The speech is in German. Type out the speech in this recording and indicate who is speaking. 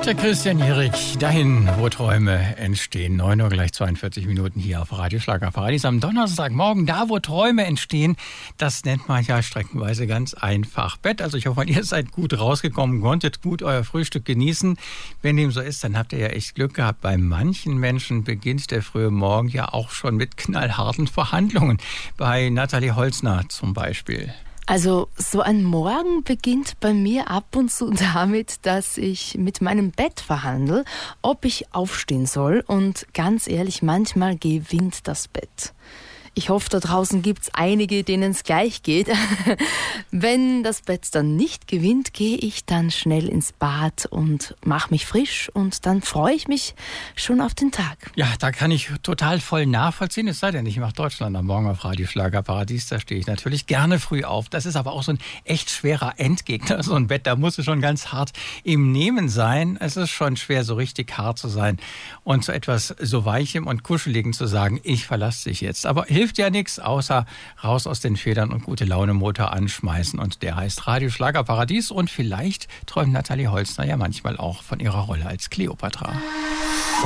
Speaker 1: Der Christian Hierig, dahin, wo Träume entstehen. 9 Uhr gleich 42 Minuten hier auf Radio Schlagerparadies am Donnerstagmorgen. Da, wo Träume entstehen, das nennt man ja streckenweise ganz einfach Bett. Also ich hoffe, ihr seid gut rausgekommen, konntet gut euer Frühstück genießen. Wenn dem so ist, dann habt ihr ja echt Glück gehabt. Bei manchen Menschen beginnt der frühe Morgen ja auch schon mit knallharten Verhandlungen. Bei Nathalie Holzner zum Beispiel.
Speaker 2: Also so ein Morgen beginnt bei mir ab und zu damit, dass ich mit meinem Bett verhandle, ob ich aufstehen soll. Und ganz ehrlich, manchmal gewinnt das Bett. Ich hoffe, da draußen gibt's einige, denen es gleich geht. Wenn das Bett dann nicht gewinnt, gehe ich dann schnell ins Bad und mache mich frisch und dann freue ich mich schon auf den Tag.
Speaker 1: Ja, da kann ich total voll nachvollziehen. Es sei denn, ich mache Deutschland am Morgen auf Radio Schlagerparadies. Da stehe ich natürlich gerne früh auf. Das ist aber auch so ein echt schwerer Endgegner. So ein Bett, da muss es schon ganz hart im Nehmen sein. Es ist schon schwer, so richtig hart zu sein und so etwas so Weichem und Kuscheligem zu sagen, ich verlasse dich jetzt. Aber hilft ja nichts, außer raus aus den Federn und gute Laune Motor anschmeißen. Und der heißt Radio Schlagerparadies. Und vielleicht träumt Nathalie Holzner ja manchmal auch von ihrer Rolle als Kleopatra.